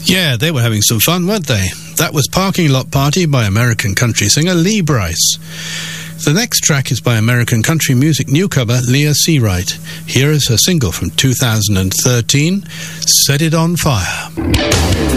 Yeah, they were having some fun, weren't they? That was Parking Lot Party by American country singer Lee Brice. The next track is by American country music newcomer Leah Seawright. Here is her single from 2013, Set It On Fire.